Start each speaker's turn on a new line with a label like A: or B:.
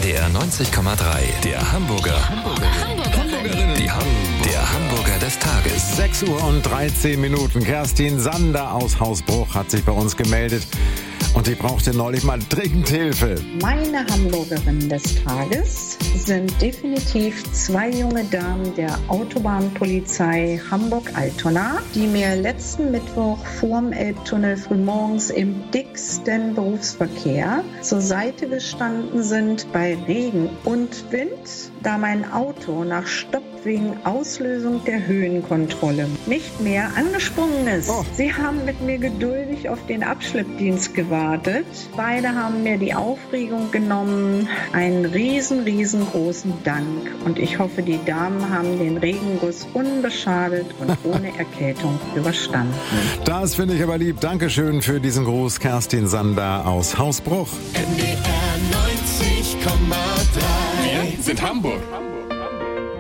A: NDR 90,3. Der Hamburger. Der Hamburger des Tages.
B: 6:13 Kerstin Sander aus Hausbruch hat sich bei uns gemeldet. Und die brauchte neulich mal dringend Hilfe.
C: Meine Hamburgerinnen des Tages sind definitiv 2 junge Damen der Autobahnpolizei Hamburg-Altona, die mir letzten Mittwoch vorm Elbtunnel frühmorgens im dicksten Berufsverkehr zur Seite gestanden sind bei Regen und Wind, da mein Auto nach Stopp wegen Auslösung der Höhenkontrolle nicht mehr angesprungen ist. Sie haben mit mir geduldig auf den Abschleppdienst gewartet. Beide haben mir die Aufregung genommen. Einen riesengroßen Dank. Und ich hoffe, die Damen haben den Regenguss unbeschadet und ohne Erkältung überstanden.
B: Das finde ich aber lieb. Dankeschön für diesen Gruß, Kerstin Sander aus Hausbruch.
D: NDR 90,3.
E: Wir sind Hamburg.